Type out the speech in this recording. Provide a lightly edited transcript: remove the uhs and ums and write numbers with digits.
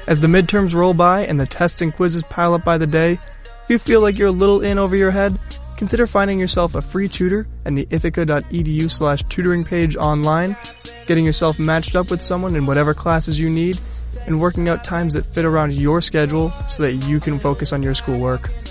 As the midterms roll by and the tests and quizzes pile up by the day, if you feel like you're a little in over your head, consider finding yourself a free tutor in the ithaca.edu/tutoring page online, getting yourself matched up with someone in whatever classes you need, and working out times that fit around your schedule so that you can focus on your schoolwork.